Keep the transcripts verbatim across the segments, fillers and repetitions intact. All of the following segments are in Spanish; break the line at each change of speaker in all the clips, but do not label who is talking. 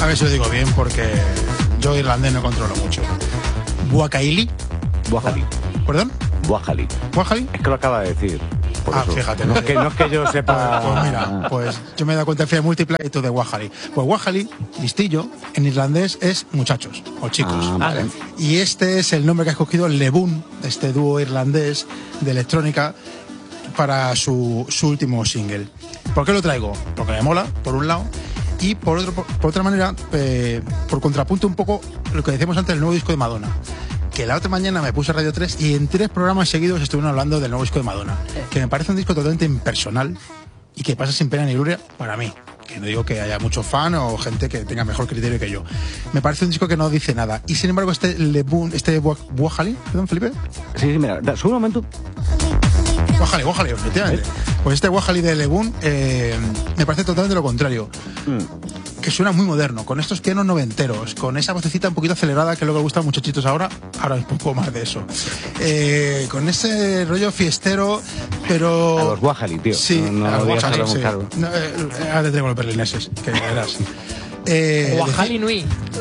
A ver si lo digo bien, porque yo irlandés no controlo mucho. Buacaili.
Buajali.
¿Perdón?
Buajali.
¿Buajali?
Es que lo acaba de decir. Por
Ah,
eso.
fíjate.
No es, que, no es que yo sepa...
Pues, pues mira, pues yo me he dado cuenta de fe múltiple y tú de Wahali. Pues Wahali, listillo, en irlandés es muchachos o chicos.
Ah, vale.
Y este es el nombre que ha escogido Lebún, este dúo irlandés de electrónica, para su, su último single. ¿Por qué lo traigo? Porque me mola, por un lado, y por, otro, por, por otra manera, eh, por contrapunto un poco lo que decíamos antes del nuevo disco de Madonna. Que la otra mañana me puse a Radio tres y en tres programas seguidos estuvieron hablando del nuevo disco de Madonna, que me parece un disco totalmente impersonal y que pasa sin pena ni gloria para mí. Que no digo que haya mucho fan o gente que tenga mejor criterio que yo. Me parece un disco que no dice nada. Y sin embargo, este Lebún, este Buajali, perdón, Felipe.
Sí, sí, mira, sube un momento.
Buajali, Buajali, efectivamente. Pues este Buajali de Lebún eh, me parece totalmente lo contrario. Mm. Que suena muy moderno, con estos pianos noventeros, con esa vocecita un poquito acelerada que es lo que gusta a muchachitos ahora. Ahora un poco más de eso. Eh, con ese rollo fiestero, pero...
A los Buajali, tío.
Sí,
no,
a los
no
Buajali, sí.
Claro.
No, eh, ahora te traigo los berlineses, que verás. Eh,
Buajali Nui.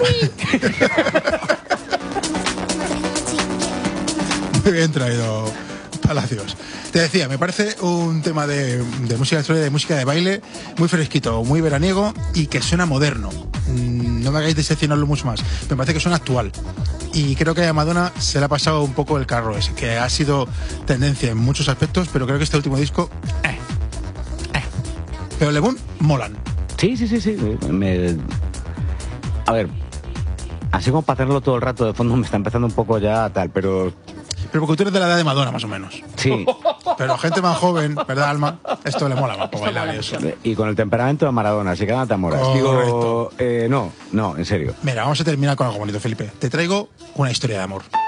Muy bien traído, Palacios. Te decía, me parece un tema de, de música electrónica, de música de baile, muy fresquito, muy veraniego y que suena moderno. No me hagáis diseccionarlo mucho más. Me parece que suena actual. Y creo que a Madonna se le ha pasado un poco el carro ese, que ha sido tendencia en muchos aspectos, pero creo que este último disco... Eh, eh. Pero Lebún, molan.
Sí, sí, sí, sí. Me... A ver, así como para tenerlo todo el rato de fondo me está empezando un poco ya tal, pero...
Pero porque tú eres de la edad de Madonna, más o menos.
Sí.
Pero gente más joven, ¿verdad, Alma? Esto le mola más para bailar y eso.
Y con el temperamento de Maradona, así que nada te amoras. Digo, eh, no, no, en serio.
Mira, vamos a terminar con algo bonito, Felipe. Te traigo una historia de amor.